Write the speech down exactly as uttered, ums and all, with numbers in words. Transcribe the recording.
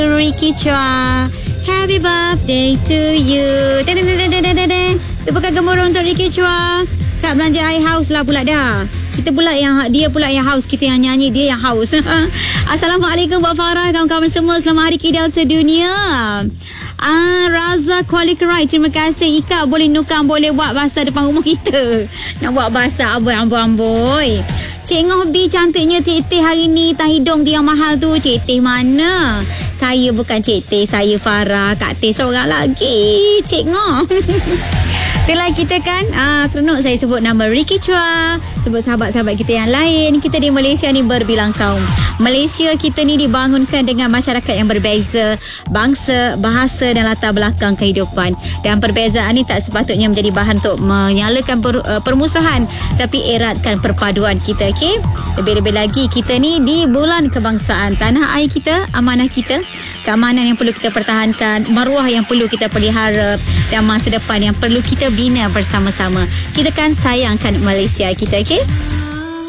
Ricky Chua. Happy birthday to you. Tepukan gemuruh untuk Ricky Chua. Kat belanja air haus lah pula dah. Kita pula yang, dia pula yang haus, kita yang nyanyi, dia yang haus. Assalamualaikum Buat Farah, kawan-kawan semua. Selamat Hari Kidal Sedunia. Ah, Raza Kuala Kerai, terima kasih. Ika boleh nukang, boleh buat basah depan rumah kita. Nak buat basah, amboi, amboi, amboi. Cik Ngoh B cantiknya Cik Teh hari ni. Tah hidung dia yang mahal tu. Cik Teh mana? Saya bukan Cik Teh, saya Farah. Kak Teh seorang lagi. Cik Ngoh. Itulah kita kan, ah, seronok saya sebut nama Ricky Chua, sebut sahabat-sahabat kita yang lain. Kita di Malaysia ni berbilang kaum. Malaysia kita ni dibangunkan dengan masyarakat yang berbeza, bangsa, bahasa dan latar belakang kehidupan. Dan perbezaan ni tak sepatutnya menjadi bahan untuk menyalakan per, uh, permusuhan, tapi eratkan perpaduan kita, okey? Lebih-lebih lagi kita ni di bulan kebangsaan. Tanah air kita, amanah kita, keamanan yang perlu kita pertahankan, maruah yang perlu kita pelihara, dan masa depan yang perlu kita bina bersama-sama. Kita kan sayangkan Malaysia kita, okey?